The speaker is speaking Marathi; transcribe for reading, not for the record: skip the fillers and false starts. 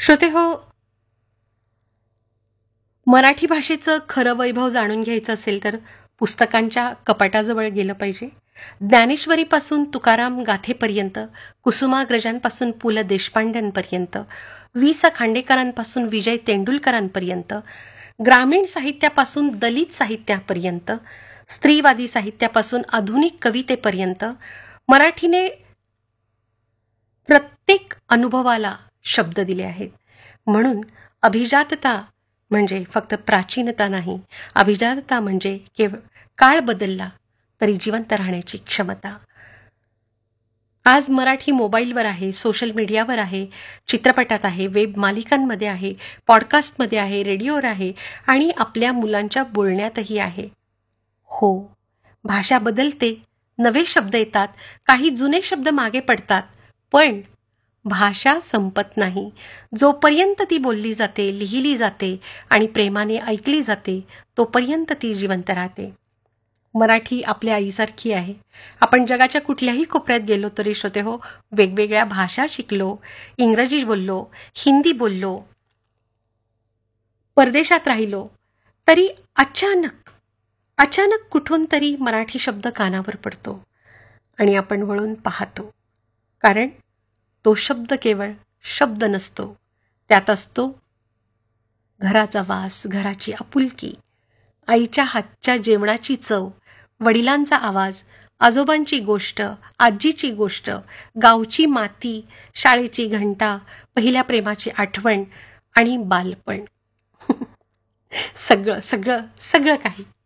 श्रोते हो, मराठी भाषेचं खरं वैभव जाणून घ्यायचं असेल तर पुस्तकांच्या कपाटाजवळ गेलं पाहिजे. ज्ञानेश्वरीपासून तुकाराम गाथेपर्यंत, कुसुमाग्रजांपासून पु ल देशपांड्यांपर्यंत, वि स खांडेकरांपासून विजय तेंडुलकरांपर्यंत, ग्रामीण साहित्यापासून दलित साहित्यापर्यंत, स्त्रीवादी साहित्यापासून आधुनिक कवितेपर्यंत मराठीने प्रत्येक अनुभवाला शब्द दिले आहेत. म्हणून अभिजातता म्हणजे फक्त प्राचीनता नाही, अभिजातता म्हणजे केवळ काळ बदलला तरी जिवंत राहण्याची क्षमता. आज मराठी मोबाईलवर आहे, सोशल मीडियावर आहे, चित्रपटात आहे, वेब मालिकांमध्ये आहे, पॉडकास्टमध्ये आहे, रेडिओवर आहे आणि आपल्या मुलांच्या बोलण्यातही आहे. हो, भाषा बदलते, नवे शब्द येतात, काही जुने शब्द मागे पडतात, पण भाषा संपत नाही. जोपर्यंत ती बोलली जाते, लिहिली जाते आणि प्रेमाने ऐकली जाते, तोपर्यंत ती जिवंत राहते. मराठी आपल्या आईसारखी आहे. आपण जगाच्या कुठल्याही कोपऱ्यात गेलो तरी श्रोते हो, वेगवेगळ्या भाषा शिकलो, इंग्रजी बोललो, हिंदी बोललो, परदेशात राहिलो, तरी अचानक कुठून तरी मराठी शब्द कानावर पडतो आणि आपण वळून पाहतो. कारण तो शब्द केवळ शब्द नसतो, त्यात असतो घराचा वास, घराची आपुलकी, आईच्या हातच्या जेवणाची चव, वडिलांचा आवाज, आजोबांची गोष्ट, आजीची गोष्ट, गावची माती, शाळेची घंटा, पहिल्या प्रेमाची आठवण आणि बालपण. सगळं सगळं सगळं काही.